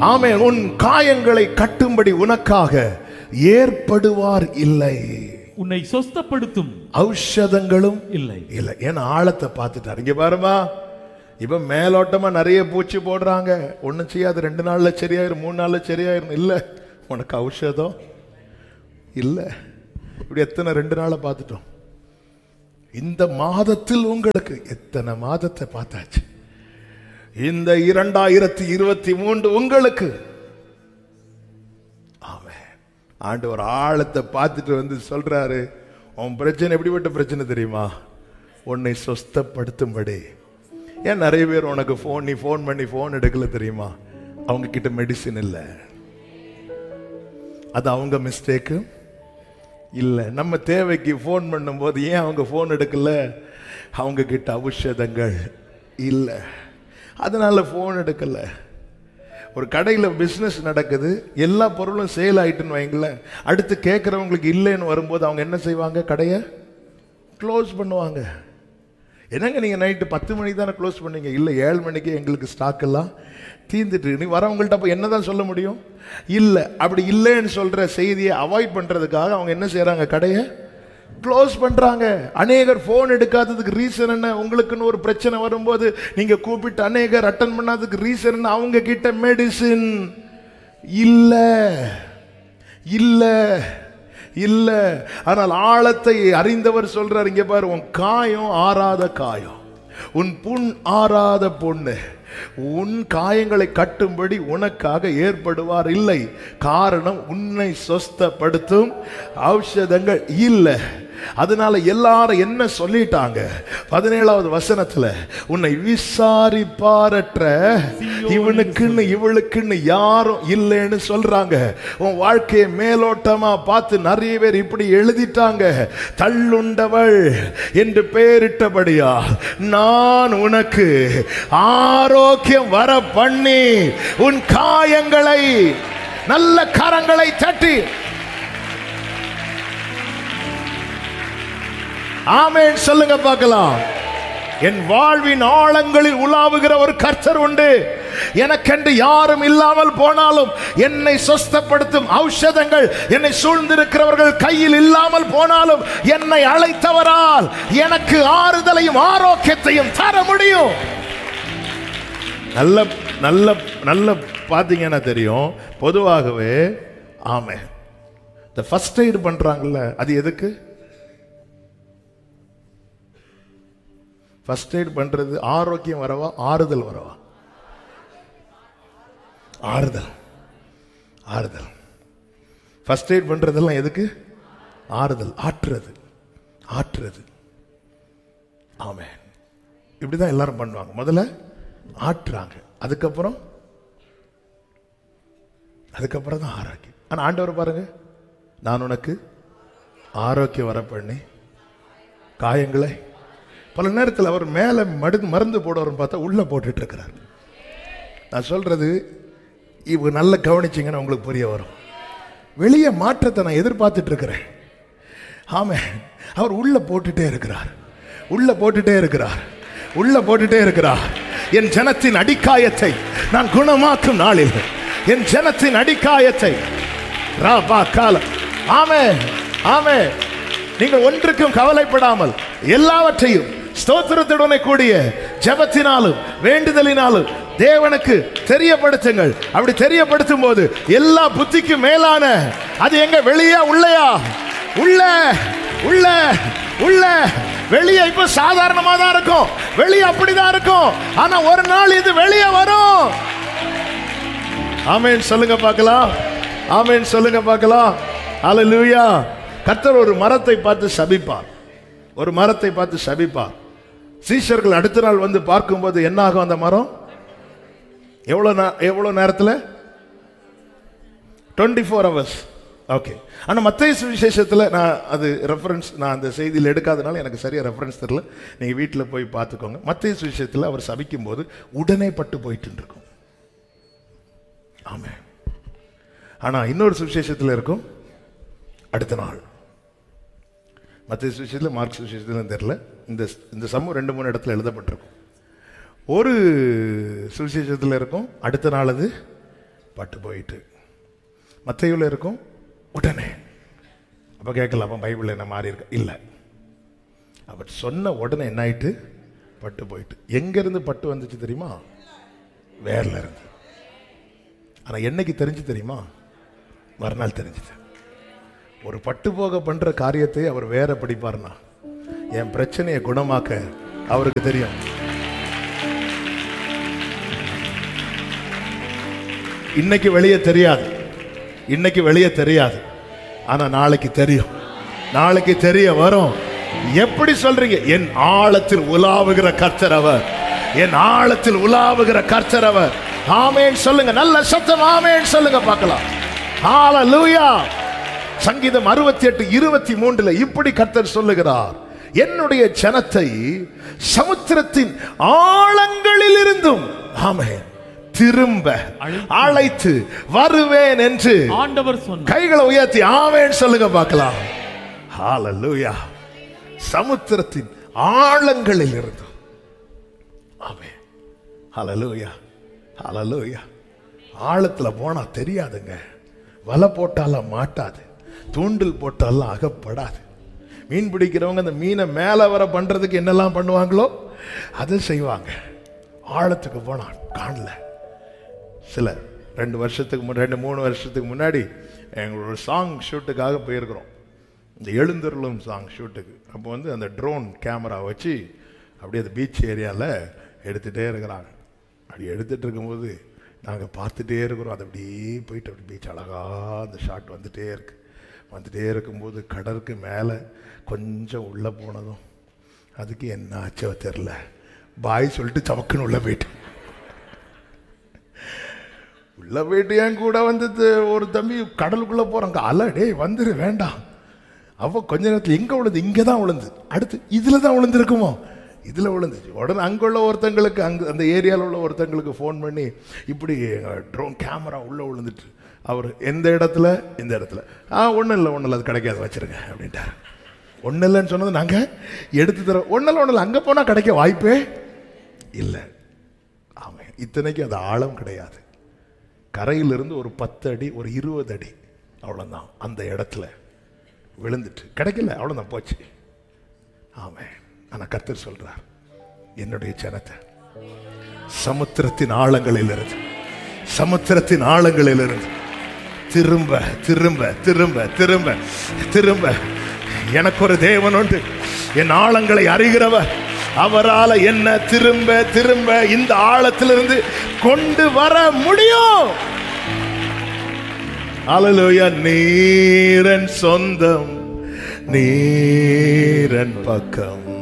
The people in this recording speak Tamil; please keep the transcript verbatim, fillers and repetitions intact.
ஆமென். உன் காயங்களை கட்டும்படி உனக்காக ஏற்படுவார் இல்லை. உன்னை சொஸ்தப்படுத்தும் ஔஷதங்களும் இல்லை இல்லை. ஏன்னா ஆழத்தை பார்த்துட்டார். இங்க பாருமா, இப்ப மேலோட்டமா நிறைய பூச்சி போடுறாங்க, ஒன்னும் செய்யாது, ரெண்டு நாள்ல சரியாயிரும், மூணு நாள்ல சரியாயிரும். இல்ல, உனக்கு ஔஷதம் இல்ல. இப்படி எத்தனை ரெண்டு நாளை பார்த்துட்டோம். இந்த மாதத்தில் உங்களுக்கு எத்தனை மாதத்தை பார்த்தாச்சு. இந்த இரண்டாயிரத்தி இருபத்தி மூன்று உங்களுக்கு ஆண்டவர் ஆழத்தை பார்த்துட்டு வந்து சொல்றாரு, உன் பிரச்சனை எப்படிப்பட்ட பிரச்சனை தெரியுமா? உன்னை சொஸ்தப்படுத்தும்படி. ஏன் நிறைய பேர் உனக்கு போன் நீ போன் பண்ணி போன் எடுக்கல தெரியுமா? அவங்க கிட்ட மெடிசின் இல்லை, அது அவங்க மிஸ்டேக்கு இல்லை. நம்ம தேவைக்கு போன் பண்ணும் போது ஏன் அவங்க போன் எடுக்கல? அவங்க கிட்ட ஔஷதங்கள் இல்லை, அதனால போன் எடுக்கல. ஒரு கடையில் பிஸ்னஸ் நடக்குது, எல்லா பொருளும் சேல் ஆயிட்டுன்னு வைங்களேன், அடுத்து கேட்குறவங்களுக்கு இல்லைன்னு வரும்போது அவங்க என்ன செய்வாங்க? கடையை க்ளோஸ் பண்ணுவாங்க. என்னங்க நீங்கள் நைட்டு பத்து மணிக்கு தானே க்ளோஸ் பண்ணீங்க? இல்லை, ஏழு மணிக்கு எங்களுக்கு ஸ்டாக் எல்லாம் தீர்ந்துட்டு. நீ வரவங்கள்ட்ட அப்போ என்ன தான் சொல்ல முடியும்? இல்லை. அப்படி இல்லைன்னு சொல்கிற செய்தியை அவாய்ட் பண்ணுறதுக்காக அவங்க என்ன செய்கிறாங்க? கடையை க்ளோஸ் பண்றாங்க. அநேகர் போன் எடுக்காததுக்கு ரீசன் என்ன? உங்களுக்குன்னு ஒரு பிரச்சனை வரும்போது நீங்க கூப்பிட்டு அநேகர் அட்டன் பண்ணாததுக்கு ரீசன் என்ன? அவங்க கிட்ட மெடிசின் இல்ல இல்ல இல்ல. ஆனால் ஆழத்தை அறிந்தவர் சொல்றார், இங்க பாரு, உன் காயம் ஆறாத காயம், உன் புண் ஆறாத பொண்ணு, உன் காயங்களை கட்டும்படி உனக்காக ஏற்படுவார் இல்லை. காரணம், உன்னை சொஸ்தப்படுத்தும் ஔஷதங்கள் இல்லை. அதனால எல்லாரும் என்ன சொல்லிட்டாங்க? பதினேழாவது வசனத்துல, உன்னை விசாரிப்பாரற்ற இவனுக்குன்னு இவளுக்குன்னு யாரும் இல்லைன்னு சொல்றாங்க. உன் வாழ்க்கையை மேலோட்டமா பார்த்து நிறைய பேர் இப்படி எழுதிட்டாங்க. தள்ளுண்டவள் என்று பெயரிட்டபடியா நான் உனக்கு ஆரோக்கியம் வர பண்ணி உன் காயங்களை நல்ல கரங்களை தட்டி ஆமென் சொல்லுங்க பார்க்கலாம். என் வாழ்வின் ஆழங்களில் உலாவுகிற ஒரு கர்த்தர் உண்டு. எனக்கென்று யாரும் இல்லாமல் போனாலும் என்னை சொஸ்தப்படுத்தும் ஔஷதங்கள் என்னை சூழ்ந்திருக்கிறவர்கள் கையில் இல்லாமல் போனாலும் என்னை அழைத்தவரால் எனக்கு ஆறுதலையும் ஆரோக்கியத்தையும் தர முடியும். நல்ல நல்ல நல்ல பார்த்தீங்கன்னா தெரியும். பொதுவாகவே ஆமென், இந்த ஃபர்ஸ்ட் எய்டு பண்றாங்கல்ல, அது எதுக்கு? ஃபர்ஸ்ட் எய்ட் பண்றது ஆரோக்கியம் வரவா, ஆறுதல் வரவா? ஆறுதல் ஆறுதல். ஃபர்ஸ்ட் எய்ட் பண்றதெல்லாம் எதுக்கு? ஆறுதல், ஆற்றுறது ஆற்றுறது ஆமென். இப்படிதான் எல்லாரும் பண்ணுவாங்க. முதல்ல ஆற்றுறாங்க, அதுக்கப்புறம் அதுக்கப்புறம் தான் ஆரோக்கியம். ஆனா ஆண்டவர் பாருங்க, நான் உனக்கு ஆரோக்கியம் வர பண்ணி காயங்களை. பல நேரத்தில் அவர் மேலே மருந்து மருந்து போடுவார்னு பார்த்தா உள்ள போட்டுட்டு இருக்கிறார். நான் சொல்றது இவங்க நல்ல கவனிச்சிங்கன்னா உங்களுக்கு புரிய வரும். வெளியே மாற்றத்தை நான் எதிர்பார்த்துட்டு இருக்கிறேன். ஆமே, அவர் உள்ள போட்டுட்டே இருக்கிறார், உள்ள போட்டுட்டே இருக்கிறார், உள்ள போட்டுட்டே இருக்கிறார். என் ஜனத்தின் அடிக்காயத்தை நான் குணமாக்கும் நாளில், என் ஜனத்தின் அடிக்காயத்தை ராபா காலம். ஆமே ஆமே. நீங்கள் ஒன்றுக்கும் கவலைப்படாமல் எல்லாவற்றையும் ஸ்தோத்திரத்துடனே கூடிய ஜெபத்தினாலும் வேண்டுதலினாலும் தேவனுக்கு தெரியப்படுத்துங்கள். அப்படி தெரியப்படுத்தும் போது எல்லா புத்திக்கும் மேலான அது எங்க? வெளியா உள்ளயா? உள்ள உள்ள உள்ள. வெளியே இப்ப சாதாரணமா தான் இருக்கும், வெளியே அப்படிதான் இருக்கும். ஆனா ஒரு நாள் இது வெளியே வரும். ஆமென் சொல்லுங்க பார்க்கலாம். ஆமென் சொல்லுங்க பார்க்கலாம். ஹல்லேலூயா. கர்த்தர் ஒரு மரத்தை பார்த்து சபிப்பார், ஒரு மரத்தை பார்த்து சபிப்பார். சீஷர்கள் அடுத்த நாள் வந்து பார்க்கும்போது என்ன ஆகும்? அந்த மரம் எவ்வளவு எவ்வளவு நேரத்தில்? Twenty four hours. ஓகே. ஆனால் மத்தேயு சுவிசேஷத்தில் நான் அது ரெஃபரன்ஸ் நான் அந்த செய்தியில் எடுக்காதனால எனக்கு சரியாக ரெஃபரன்ஸ் தெரியல. நீங்கள் வீட்டில் போய் பார்த்துக்கோங்க. மத்தேயு சுவிசேஷத்தில் அவர் சபிக்கும் போது உடனே பட்டு போயிட்டு இருக்கும். ஆமாம். ஆனால் இன்னொரு சுவிசேஷத்தில் இருக்கும் அடுத்த நாள். மத்திய சுவிசேஷத்தில், மார்க் சுவிசேஷத்தில் தெரியல. இந்த இந்த சமூகம் ரெண்டு மூணு இடத்துல எழுதப்பட்டிருக்கும். ஒரு சுவிசேஷத்தில் இருக்கும் அடுத்த நாள் அது பட்டு போயிட்டு. மத்தேயுல இருக்கும் உடனே. அப்போ கேட்கலாம், அப்போ பைபிள் என்ன மாறி இருக்கு? இல்லை. அவர் சொன்ன உடனே என்ன ஆயிட்டு? பட்டு போயிட்டு. எங்கேருந்து பட்டு வந்துச்சு தெரியுமா? வேர்ல இருந்து. ஆனால் என்னைக்கு தெரிஞ்சு தெரியுமா? மறுநாள் தெரிஞ்சுது. ஒரு பட்டு போக பண்ற காரியத்தை அவர் வேற படிப்பார்னா என் பிரச்சனையை குணமாக்க அவருக்கு தெரியும். இன்னைக்கு வெளியே தெரியாது, இன்னைக்கு வெளியே தெரியாது, ஆனா நாளைக்கு தெரியும். நாளைக்கு தெரிய வரும். எப்படி சொல்றீங்க? என் ஆழத்தில் உலாவுகிற கர்த்தர் அவர், என் ஆழத்தில் உலாவுகிற கர்த்தர் அவர். ஆமென் சொல்லுங்க, நல்ல சத்தம் ஆமென் சொல்லுங்க பார்க்கலாம். ஹalleluya. சங்கீதம் அறுபத்தி எட்டு இருபத்தி மூன்றுல இப்படி கர்த்தர் சொல்லுகிறார், என்னுடைய ஜனத்தை சமுத்திரத்தின் ஆழங்களில் இருந்தும் ஆமென் திரும்ப அழைத்து வருவேன் என்று ஆண்டவர் சொன்னார். கைகளை உயர்த்தி ஆமென் சொல்லுங்க பார்க்கலாம். ஹalleluya. சமுத்திரத்தின் ஆழங்களில் இருந்தும் ஆமென். ஹalleluya. ஹalleluya. ஆழத்துல போனா தெரியாதுங்க. வலை போட்டாலும் மாட்டாது, தூண்டில் போட்டாலும் அகப்படாது. மீன் பிடிக்கிறவங்க அந்த மீனை மேலே வர பண்றதுக்கு என்னெல்லாம் பண்ணுவாங்களோ அதை செய்வாங்க. ஆழத்துக்கு போனா காணல. சில ரெண்டு வருஷத்துக்கு முன்னாடி ரெண்டு மூணு வருஷத்துக்கு முன்னாடி எங்களோட சாங் ஷூட்டுக்காக போயிருக்கிறோம், இந்த எழுந்தருளும் சாங் ஷூட்டுக்கு. அப்போ வந்து அந்த ட்ரோன் கேமரா வச்சு அப்படியே அந்த பீச் ஏரியாவில் எடுத்துகிட்டே இருக்கிறாங்க. அப்படி எடுத்துகிட்டு இருக்கும்போது நாங்கள் பார்த்துட்டே இருக்கிறோம். அது அப்படியே போயிட்டு அப்படி பீச் அழகாக அந்த ஷாட் வந்துகிட்டே இருக்கு. வந்துகிட்டே இருக்கும்போது கடலுக்கு மேலே கொஞ்சம் உள்ளே போனதும் அதுக்கு என்ன ஆச்சோ தெரில, பாய் சொல்லிட்டு சமக்குன்னு உள்ளே போயிட்டு உள்ளே போயிட்டு என் கூட வந்து ஒரு தம்பி கடலுக்குள்ளே போகிறாங்க. அல டே வந்துரு வேண்டாம். அப்போ கொஞ்ச நேரத்தில் எங்கே விழுந்து? இங்கே தான் விழுந்து. அடுத்து இதில் தான் விழுந்துருக்குமோ? இதில் விழுந்துச்சு. உடனே அங்குள்ள ஒருத்தங்களுக்கு, அங்கே அந்த ஏரியாவில் உள்ள ஒருத்தங்களுக்கு ஃபோன் பண்ணி இப்படி ட்ரோன் கேமரா உள்ளே விழுந்துட்டு, அவர் எந்த இடத்துல? இந்த இடத்துல. ஆ ஒன்றும் இல்லை ஒன்றும் இல்லை, அது கிடைக்காது, வச்சுருங்க அப்படின்ட்டார். ஒன்றும் இல்லைன்னு சொன்னது நாங்கள் எடுத்து தரோம். ஒன்றும் இல்லை ஒன்றும் இல்லை, அங்கே போனால் கிடைக்க வாய்ப்பே இல்லை. ஆமாம், இத்தனைக்கு அது ஆழம் கிடையாது. கரையிலிருந்து ஒரு பத்து அடி ஒரு இருபது அடி அவ்வளோதான் அந்த இடத்துல விழுந்துட்டு கிடைக்கல, அவ்வளோதான் போச்சு. ஆமாம். ஆனால் கர்த்தர் சொல்றார், என்னுடைய ஜனத்தை சமுத்திரத்தின் ஆழங்களில் இருந்து சமுத்திரத்தின் ஆழங்களில் இருந்து திரும்ப திரும்ப திரும்ப திரும்ப திரும்ப எனக்கு ஒரு தேவன் உண்டு, என் ஆழங்களை அறிகிறவர், அவரால் என்ன திரும்ப திரும்ப இந்த ஆழத்திலிருந்து கொண்டு வர முடியும். ஹல்லேலூயா. நீரன் சொந்தம், நீரன் பக்கம்,